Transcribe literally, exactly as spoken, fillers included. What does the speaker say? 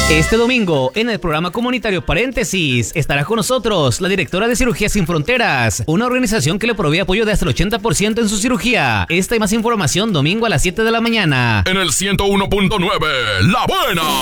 Este domingo, en el programa comunitario Paréntesis, estará con nosotros la directora de Cirugía Sin Fronteras, una organización que le provee apoyo de hasta el ochenta por ciento en su cirugía. Esta y más información domingo a las siete de la mañana. En el ciento uno punto nueve, La Buena.